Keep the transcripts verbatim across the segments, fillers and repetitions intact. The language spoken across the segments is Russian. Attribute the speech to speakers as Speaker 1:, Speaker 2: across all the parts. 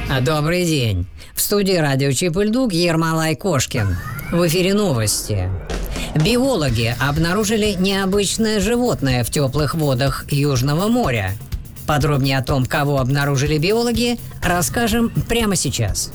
Speaker 1: Добрый день. В студии радио Чип-и-Льдук Ермолай Кошкин. В эфире новости. Биологи обнаружили необычное животное в теплых водах Южного моря. Подробнее о том, кого обнаружили биологи, расскажем прямо сейчас.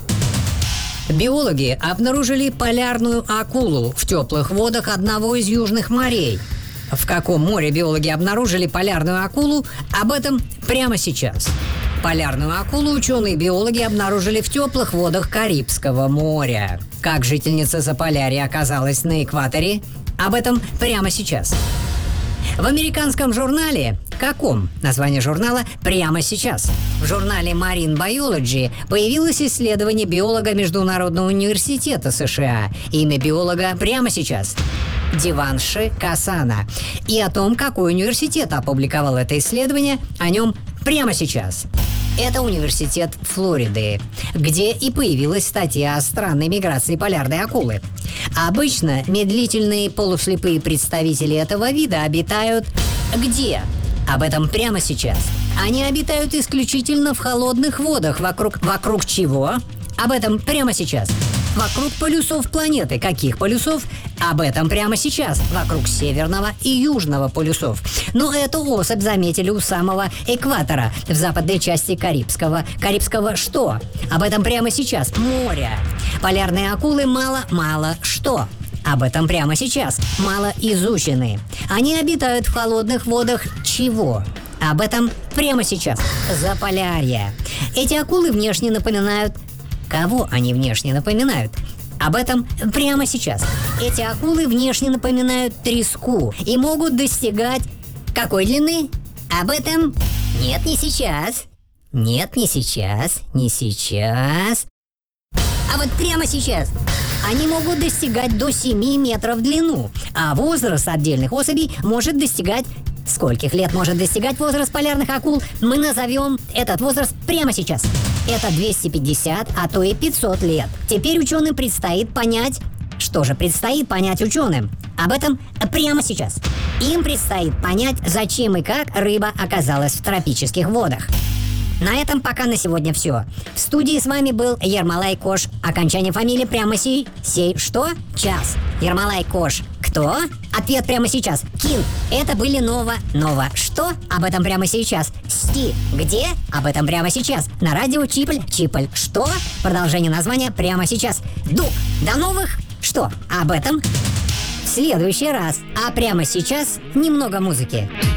Speaker 1: Биологи обнаружили полярную акулу в теплых водах одного из южных морей. В каком море биологи обнаружили полярную акулу, об этом прямо сейчас. Полярную акулу ученые-биологи обнаружили в теплых водах Карибского моря. Как жительница Заполярья оказалась на экваторе, об этом прямо сейчас. В американском журнале, каком название журнала прямо сейчас? В журнале Marine Biology появилось исследование биолога Международного университета США. Имя биолога прямо сейчас. Деванши Касана. И о том, какой университет опубликовал это исследование, о нем прямо сейчас. Это университет Флориды, где и появилась статья о странной миграции полярной акулы. Обычно медлительные полуслепые представители этого вида обитают где? Об этом прямо сейчас. Они обитают исключительно в холодных водах. Вокруг, вокруг чего? Об этом прямо сейчас. Вокруг полюсов планеты. Каких полюсов? Об этом прямо сейчас. Вокруг северного и южного полюсов. Но эту особь заметили у самого экватора, в западной части Карибского. Карибского что? Об этом прямо сейчас. Море. Полярные акулы мало-мало что? Об этом прямо сейчас. Мало изучены. Они обитают в холодных водах чего? Об этом прямо сейчас. Заполярье. Эти акулы внешне напоминают... Кого они внешне напоминают? Об этом прямо сейчас. Эти акулы внешне напоминают треску и могут достигать какой длины? Об этом нет, не сейчас. Нет, не сейчас. Не сейчас. А вот прямо сейчас. Они могут достигать до семи метров в длину, а возраст отдельных особей может достигать... Скольких лет может достигать возраст полярных акул? Мы назовем этот возраст прямо сейчас. Это двести пятьдесят, а то и пятьсот лет. Теперь ученым предстоит понять... Что же предстоит понять ученым? Об этом прямо сейчас. Им предстоит понять, зачем и как рыба оказалась в тропических водах. На этом пока на сегодня все. В студии с вами был Ермолай Кош. Окончание фамилии прямо сей... Сей что? Час. Ермолай Кош. Кто? Ответ прямо сейчас. Кин. Это были Нова. Нова. Что? Об этом прямо сейчас. Сти. Где? Об этом прямо сейчас. На радио Чипль. Чипль. Что? Продолжение названия прямо сейчас. Дук. До новых. Что? Об этом в следующий раз. А прямо сейчас немного музыки.